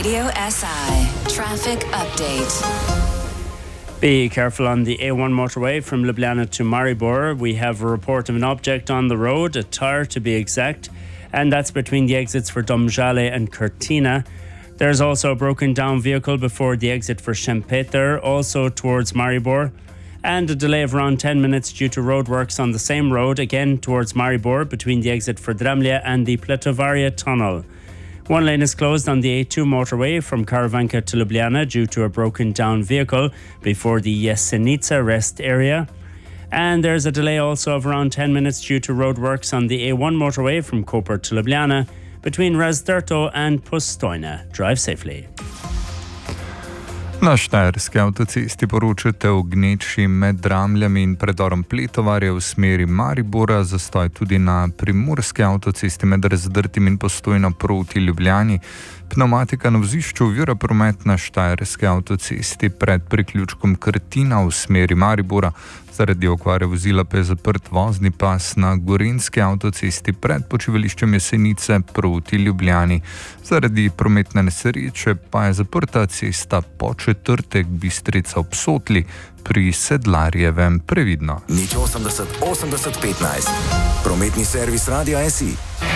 Radio SI Traffic Update. Be careful on the A1 motorway from Ljubljana to Maribor. We have a report of an object on the road, a tyre to be exact, and that's between the exits for Domžale and Cortina. There's also a broken down vehicle before the exit for Šempeter, also towards Maribor, and a delay of around 10 minutes due to roadworks on the same road, again towards Maribor, between the exit for Dramlje and the Pletovaria tunnel. One lane is closed on the A2 motorway from Karavanka to Ljubljana due to a broken down vehicle before the Jesenica rest area. And there's a delay also of around 10 minutes due to roadworks on the A1 motorway from Koper to Ljubljana between Razdrto and Postojna. Drive safely. Na Štajerski avtocesti poročate o gneči med Dramljami in predorom Pletovarja v smeri Maribora, zastoj tudi na Primorski avtocesti med Razdrtim in Postojno proti Ljubljani. Pneumatika na vozišču ovira promet na Štajerski avtocesti pred priključkom Krtina v smeri Maribora. Zaradi okvare vozila pa je zaprt vozni pas na Gorenjski avtocesti pred počivališčem Jesenice proti Ljubljani. Zaradi prometne nesreče pa je zaprta cesta po četrtek Bistrica ob Sotli pri Sedlarjevem. Previdno. 80 80 15. Prometni servis Radia SI.